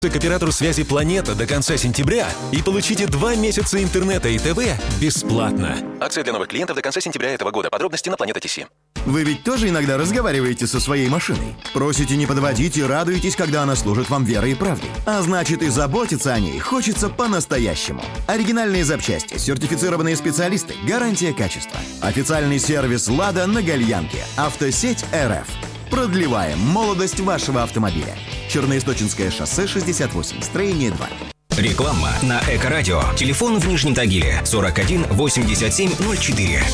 к оператору связи «Планета» до конца сентября и получите 2 месяца интернета и ТВ бесплатно. Акция для новых клиентов до конца сентября этого года. Подробности на Planeta.tc. Вы ведь тоже иногда разговариваете со своей машиной? Просите не подводить и радуетесь, когда она служит вам верой и правдой. А значит, и заботиться о ней хочется по-настоящему. Оригинальные запчасти, сертифицированные специалисты, гарантия качества. Официальный сервис «Лада» на Гальянке. Автосеть РФ. Продлеваем молодость вашего автомобиля. Черноисточинское шоссе 68, строение 2. Реклама на Эко-радио. Телефон в Нижнем Тагиле 41 87 04.